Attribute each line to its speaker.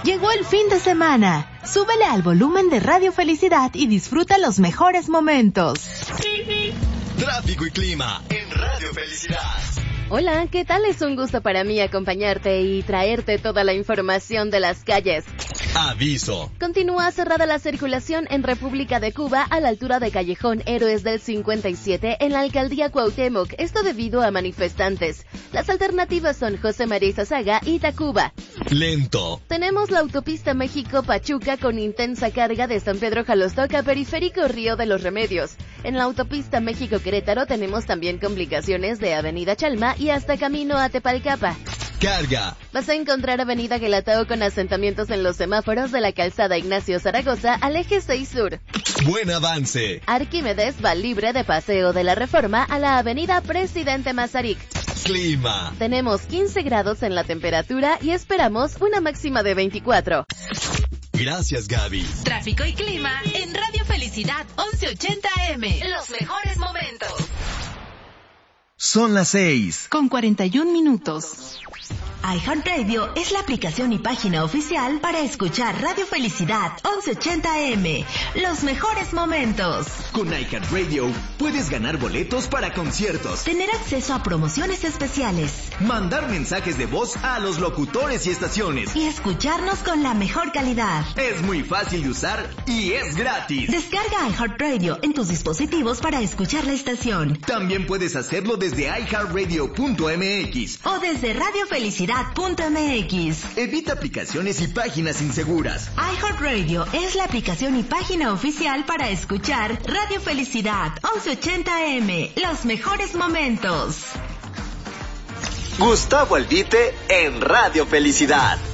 Speaker 1: Llegó el fin de semana. Súbele al volumen de Radio Felicidad y disfruta los mejores momentos.
Speaker 2: Tráfico y clima en Radio Felicidad.
Speaker 3: Hola, ¿qué tal? Es un gusto para mí acompañarte y traerte toda la información de las calles.
Speaker 2: Aviso.
Speaker 3: Continúa cerrada la circulación en República de Cuba a la altura de Callejón Héroes del 57 en la alcaldía Cuauhtémoc, esto debido a manifestantes. Las alternativas son José María Izazaga y Tacuba.
Speaker 2: Lento.
Speaker 3: Tenemos la autopista México-Pachuca con intensa carga de San Pedro Jalostoca, Periférico Río de los Remedios. En la autopista México-Querétaro tenemos también complicaciones de Avenida Chalma y hasta camino a Tepalcapa.
Speaker 2: Carga.
Speaker 3: Vas a encontrar Avenida Guelatao con asentamientos en los semáforos de la calzada Ignacio Zaragoza al eje 6 Sur.
Speaker 2: Buen avance.
Speaker 3: Arquímedes va libre de Paseo de la Reforma a la Avenida Presidente Mazarik.
Speaker 2: Clima.
Speaker 3: Tenemos 15 grados en la temperatura y esperamos una máxima de 24.
Speaker 2: Gracias, Gaby.
Speaker 1: Tráfico y clima en Radio Felicidad 1180 AM. Los mejores momentos.
Speaker 4: Son las
Speaker 1: 6:41.
Speaker 5: iHeartRadio es la aplicación y página oficial para escuchar Radio Felicidad 1180 AM. Los mejores momentos.
Speaker 4: Con iHeartRadio puedes ganar boletos para conciertos,
Speaker 5: Tener acceso a promociones especiales
Speaker 4: mandar mensajes de voz a los locutores y estaciones.
Speaker 5: y escucharnos con la mejor calidad.
Speaker 4: Es muy fácil de usar y es gratis.
Speaker 5: Descarga iHeartRadio en tus dispositivos para escuchar la estación
Speaker 4: También puedes hacerlo desde iHeartRadio.mx.
Speaker 5: o desde radiofelicidad.mx.
Speaker 4: Evita aplicaciones y páginas inseguras.
Speaker 5: iHeartRadio es la aplicación y página oficial para escuchar Radio Felicidad 1180 AM. Los mejores momentos.
Speaker 6: Gustavo Albite en Radio Felicidad.